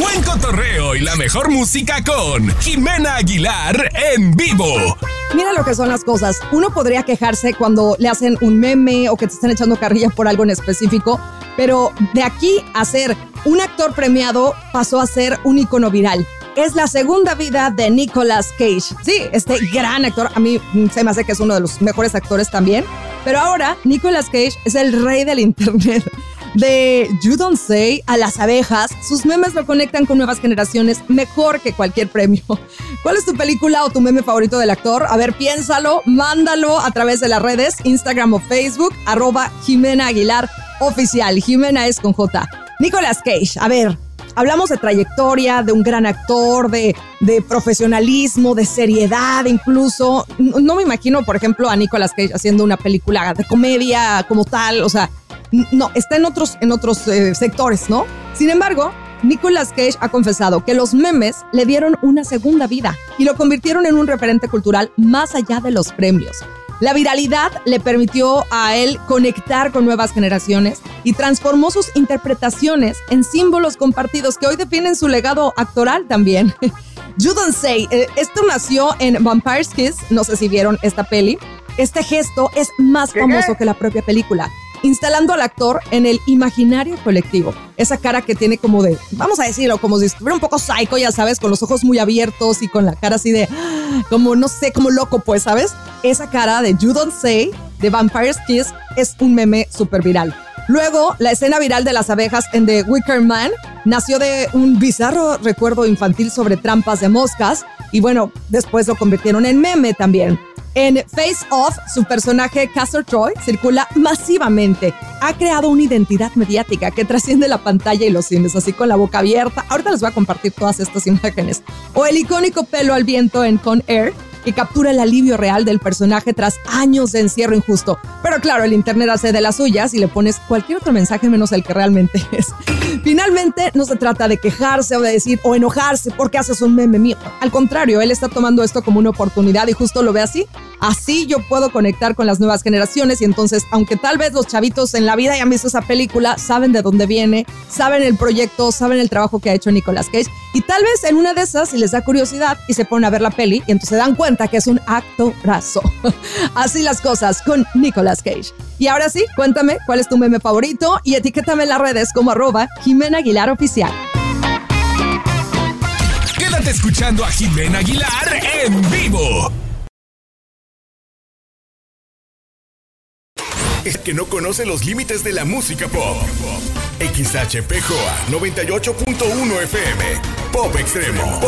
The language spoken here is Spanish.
buen cotorreo y la mejor música con Jimena Aguilar en vivo. Mira lo que son las cosas. Uno podría quejarse cuando le hacen un meme o que te están echando carrilla por algo en específico, pero de aquí a ser un actor premiado pasó a ser un ícono viral. Es la segunda vida de Nicolas Cage. Sí, este gran actor, a mí se me hace que es uno de los mejores actores también, pero ahora Nicolas Cage es el rey del internet. De You Don't Say a las abejas, sus memes lo conectan con nuevas generaciones mejor que cualquier premio. ¿Cuál es tu película o tu meme favorito del actor? A ver, piénsalo, mándalo a través de las redes, Instagram o Facebook, @Jimena Aguilar Oficial. Jimena es con J. Nicolas Cage, a ver, hablamos de trayectoria, de un gran actor, de profesionalismo, de seriedad incluso. No me imagino, por ejemplo, a Nicolas Cage haciendo una película de comedia como tal, o sea, no, está en otros sectores, ¿no? Sin embargo, Nicolas Cage ha confesado que los memes le dieron una segunda vida y lo convirtieron en un referente cultural más allá de los premios. La viralidad le permitió a él conectar con nuevas generaciones y transformó sus interpretaciones en símbolos compartidos que hoy definen su legado actoral también. You Don't Say, esto nació en Vampire's Kiss, no sé si vieron esta peli. Este gesto es más famoso que la propia película, instalando al actor en el imaginario colectivo. Esa cara que tiene como de, vamos a decirlo, como si estuviera un poco psycho, ya sabes, con los ojos muy abiertos y con la cara así de, como no sé, como loco, pues, ¿sabes? Esa cara de You Don't Say, de Vampire's Kiss, es un meme súper viral. Luego, la escena viral de las abejas en The Wicker Man nació de un bizarro recuerdo infantil sobre trampas de moscas y bueno, después lo convirtieron en meme también. En Face Off, su personaje Castor Troy circula masivamente. Ha creado una identidad mediática que trasciende la pantalla y los cines, así con la boca abierta. Ahorita les voy a compartir todas estas imágenes. O el icónico pelo al viento en Con Air, que captura el alivio real del personaje tras años de encierro injusto. Pero claro, el internet hace de las suyas y le pones cualquier otro mensaje menos el que realmente es. Finalmente, no se trata de quejarse o de decir o enojarse porque haces un meme mío. Al contrario, él está tomando esto como una oportunidad y justo lo ve así. Así yo puedo conectar con las nuevas generaciones y entonces, aunque tal vez los chavitos en la vida hayan visto esa película, saben de dónde viene, saben el proyecto, saben el trabajo que ha hecho Nicolas Cage y tal vez en una de esas, si les da curiosidad y se ponen a ver la peli y entonces se dan cuenta que es un actorazo. Así las cosas con Nicolas Cage. Y ahora sí, cuéntame cuál es tu meme favorito y etiquétame en las redes como @Jimena Aguilar Oficial. Quédate escuchando a Jimena Aguilar en vivo. Es que no conoce los límites de la música pop. XHPJ 98.1 FM. Pop Extremo.